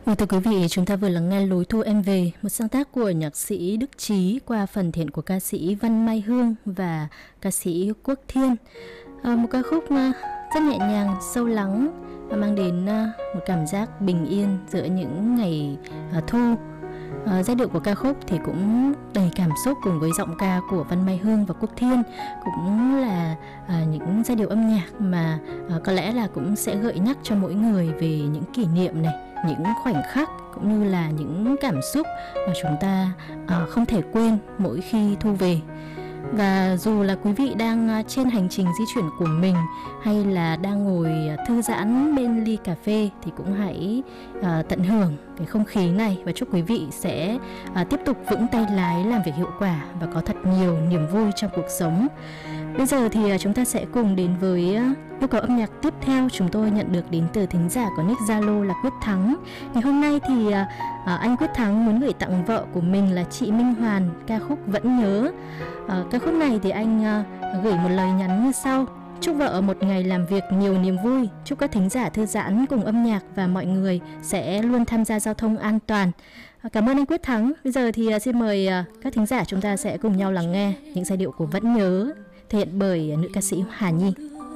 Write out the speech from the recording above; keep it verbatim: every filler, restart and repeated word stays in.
Vâng, thưa quý vị, chúng ta vừa lắng nghe Lối Thu Em Về, một sáng tác của nhạc sĩ Đức Chí qua phần thiện của ca sĩ Văn Mai Hương và ca sĩ Quốc Thiên. À, một ca khúc rất nhẹ nhàng, sâu lắng và mang đến một cảm giác bình yên giữa những ngày thu. À, giai điệu của ca khúc thì cũng đầy cảm xúc cùng với giọng ca của Văn Mai Hương và Quốc Thiên, cũng là à, những giai điệu âm nhạc mà à, có lẽ là cũng sẽ gợi nhắc cho mỗi người về những kỷ niệm này, những khoảnh khắc cũng như là những cảm xúc mà chúng ta à, không thể quên mỗi khi thu về. Và dù là quý vị đang trên hành trình di chuyển của mình hay là đang ngồi thư giãn bên ly cà phê thì cũng hãy à, tận hưởng cái không khí này và chúc quý vị sẽ à, tiếp tục vững tay lái, làm việc hiệu quả và có thật nhiều niềm vui trong cuộc sống. Bây giờ thì chúng ta sẽ cùng đến với yêu cầu âm nhạc tiếp theo chúng tôi nhận được đến từ thính giả của nick Zalo là Quyết Thắng. Ngày hôm nay thì à, anh Quyết Thắng muốn gửi tặng vợ của mình là chị Minh Hoàn ca khúc Vẫn Nhớ. À, ca khúc này thì anh à, gửi một lời nhắn như sau: chúc vợ một ngày làm việc nhiều niềm vui, chúc các thính giả thư giãn cùng âm nhạc và mọi người sẽ luôn tham gia giao thông an toàn. À, cảm ơn anh Quyết Thắng. Bây giờ thì à, xin mời à, các thính giả chúng ta sẽ cùng nhau lắng nghe những giai điệu của Vẫn Nhớ thể hiện bởi nữ ca sĩ Hà Nhi.